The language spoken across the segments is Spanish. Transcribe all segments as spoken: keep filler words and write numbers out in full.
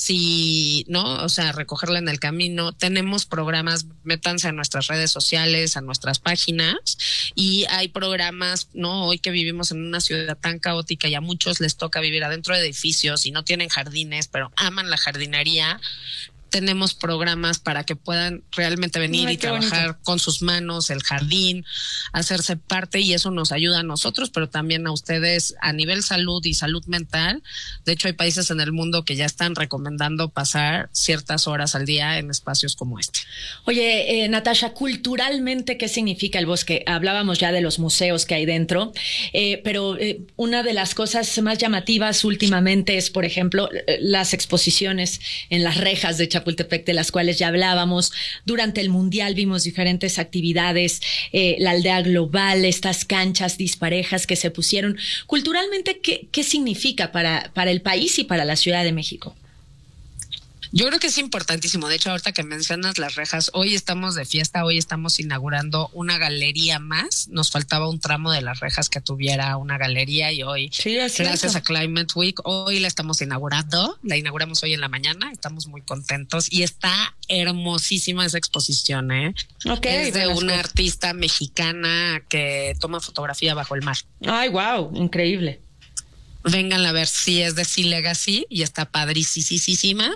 si, ¿no? O sea, recogerla en el camino. Tenemos programas, métanse a nuestras redes sociales, a nuestras páginas, y hay programas, ¿no? Hoy que vivimos en una ciudad tan caótica y a muchos les toca vivir adentro de edificios y no tienen jardines, pero aman la jardinería. Tenemos programas para que puedan realmente venir Ay, y trabajar bonito. Con sus manos, el jardín, hacerse parte, y eso nos ayuda a nosotros, pero también a ustedes a nivel salud y salud mental. De hecho, hay países en el mundo que ya están recomendando pasar ciertas horas al día en espacios como este. Oye, eh, Natasha, culturalmente, ¿qué significa el bosque? Hablábamos ya de los museos que hay dentro, eh, pero eh, una de las cosas más llamativas últimamente es, por ejemplo, las exposiciones en las rejas de Chapultepec, de las cuales ya hablábamos. Durante el Mundial vimos diferentes actividades, eh, la aldea global, estas canchas disparejas que se pusieron. Culturalmente, ¿qué, qué significa para, para el país y para la Ciudad de México? Yo creo que es importantísimo. De hecho, ahorita que mencionas las rejas, hoy estamos de fiesta, hoy estamos inaugurando una galería más. Nos faltaba un tramo de las rejas que tuviera una galería, y hoy, sí, gracias a Climate Week, hoy la estamos inaugurando. La inauguramos hoy en la mañana, estamos muy contentos y está hermosísima esa exposición, ¿eh? Okay, es de una cosas. artista mexicana que toma fotografía bajo el mar. Ay, wow, increíble. Vengan a ver si es de Sea Legacy y está padricísima.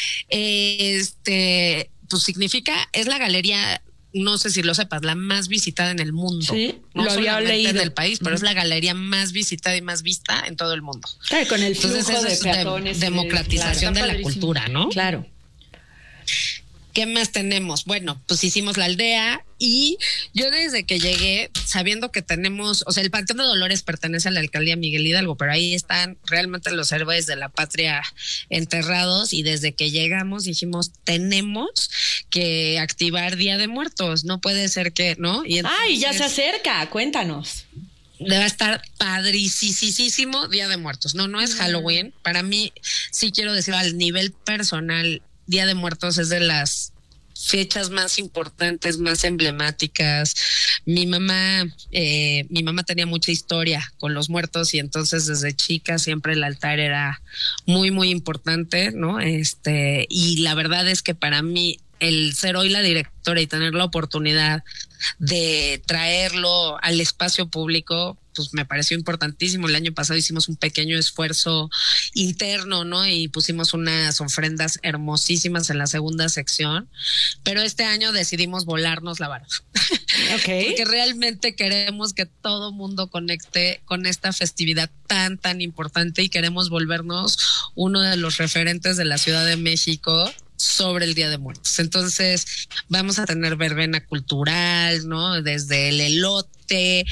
Este, pues significa, es la galería, no sé si lo sepas, la más visitada en el mundo. Sí, no lo había leído. En el país, pero uh-huh. es la galería más visitada y más vista en todo el mundo. Claro, con el flujo Entonces, de es peatones. De, democratización claro, de la cultura, ¿no? Claro. ¿Qué más tenemos? Bueno, pues hicimos la aldea, y yo desde que llegué, sabiendo que tenemos, o sea, el Panteón de Dolores pertenece a la alcaldía Miguel Hidalgo, pero ahí están realmente los héroes de la patria enterrados, y desde que llegamos dijimos, tenemos que activar Día de Muertos, no puede ser que, ¿no? Y entonces, ¡ay, ya se acerca! Cuéntanos. Debe estar padricísimo Día de Muertos. No, no es Halloween. Para mí, sí quiero decir, al nivel personal, Día de Muertos es de las fechas más importantes, más emblemáticas. Mi mamá, eh, mi mamá tenía mucha historia con los muertos, y entonces desde chica siempre el altar era muy, muy importante, ¿no? Este, y la verdad es que para mí el ser hoy la directora y tener la oportunidad de traerlo al espacio público, pues me pareció importantísimo. El año pasado hicimos un pequeño esfuerzo interno, ¿no? Y pusimos unas ofrendas hermosísimas en la segunda sección, pero este año decidimos volarnos la barra. Okay. Porque realmente queremos que todo mundo conecte con esta festividad tan, tan importante, y queremos volvernos uno de los referentes de la Ciudad de México sobre el Día de Muertos. Entonces vamos a tener verbena cultural, ¿no? Desde el elote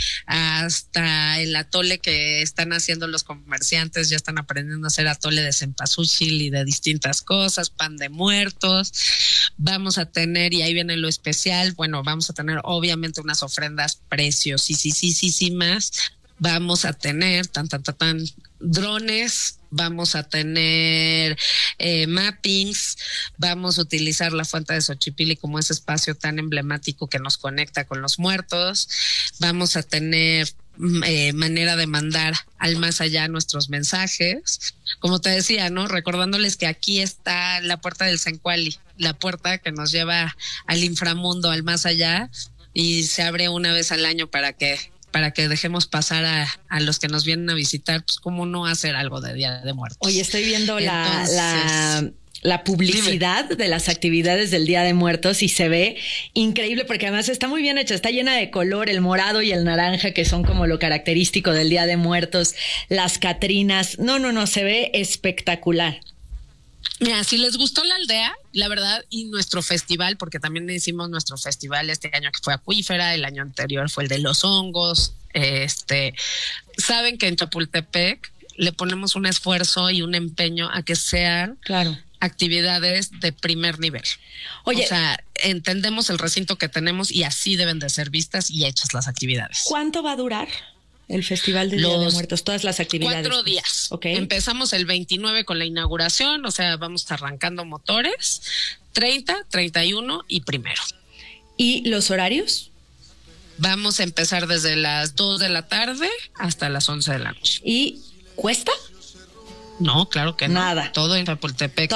hasta el atole que están haciendo los comerciantes, ya están aprendiendo a hacer atole de cempasúchil y de distintas cosas, pan de muertos. Vamos a tener, y ahí viene lo especial, bueno, vamos a tener obviamente unas ofrendas preciosísimas. Vamos a tener tan, tan, tan, tan drones, vamos a tener eh, mappings, vamos a utilizar la fuente de Xochipilli como ese espacio tan emblemático que nos conecta con los muertos. Vamos a tener eh, manera de mandar al más allá nuestros mensajes. Como te decía, ¿no? Recordándoles que aquí está la puerta del Zencuali, la puerta que nos lleva al inframundo, al más allá, y se abre una vez al año para que para que dejemos pasar a, a los que nos vienen a visitar, pues cómo no hacer algo de Día de Muertos. Oye, estoy viendo Entonces, la, la, la publicidad dime. de las actividades del Día de Muertos, y se ve increíble porque además está muy bien hecha, está llena de color, el morado y el naranja, que son como lo característico del Día de Muertos, las catrinas, no, no, no, se ve espectacular. Mira, si les gustó la aldea, la verdad, y nuestro festival, porque también hicimos nuestro festival este año que fue Acuífera, el año anterior fue el de los hongos, este, saben que en Chapultepec le ponemos un esfuerzo y un empeño a que sean claro. actividades de primer nivel. Oye, o sea, entendemos el recinto que tenemos y así deben de ser vistas y hechas las actividades. ¿Cuánto va a durar el Festival del Día de Muertos? Todas las actividades. Cuatro días. Okay. Empezamos el veintinueve con la inauguración, o sea, vamos arrancando motores, treinta, treinta y uno y primero. ¿Y los horarios? Vamos a empezar desde las dos de la tarde hasta las once de la noche. ¿Y cuesta? No, claro que no. Nada. Todo en Chapultepec.